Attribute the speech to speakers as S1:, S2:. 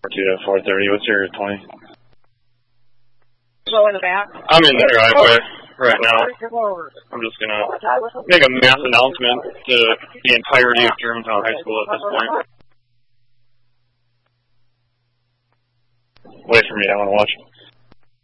S1: 2 to 4:30. What's your 20?
S2: Go in the back.
S1: I'm in the driveway right now. I'm just gonna make a mass announcement to the entirety of Germantown High School at this point. Wait for me, I want to watch.